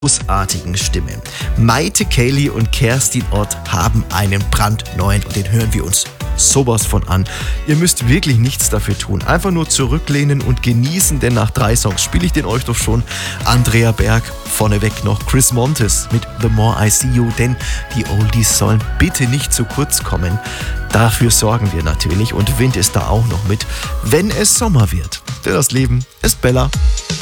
großartigen Stimmen. Maite Cayley und Kerstin Ott haben einen brandneuen und den hören wir uns sowas von an. Ihr müsst wirklich nichts dafür tun. Einfach nur zurücklehnen und genießen, denn nach 3 Songs spiele ich den euch doch schon. Andrea Berg, vorneweg noch Chris Montes mit The More I See You, denn die Oldies sollen bitte nicht zu kurz kommen. Dafür sorgen wir natürlich und Wind ist da auch noch mit, wenn es Sommer wird. Denn das Leben ist Bella.